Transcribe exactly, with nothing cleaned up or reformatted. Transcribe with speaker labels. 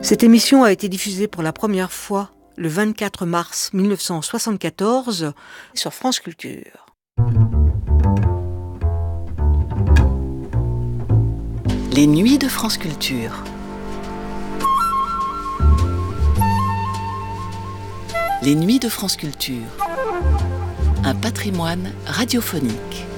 Speaker 1: Cette émission a été diffusée pour la première fois le vingt-quatre mars mille neuf cent soixante-quatorze sur France Culture.
Speaker 2: Les nuits de France Culture. Les nuits de France Culture. Un patrimoine radiophonique.